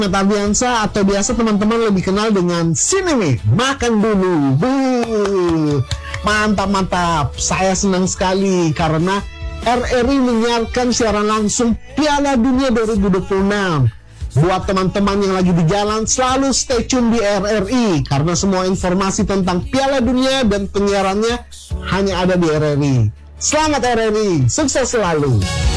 Ardiansa atau biasa teman-teman lebih kenal dengan Sineme. Makan dulu. Mantap. Saya senang sekali karena RRI menyiarkan siaran langsung Piala Dunia 2026. Buat teman-teman yang lagi di jalan, selalu stay tune di RRI karena semua informasi tentang Piala Dunia dan penyiarannya hanya ada di RRI. Selamat RRI, sukses selalu.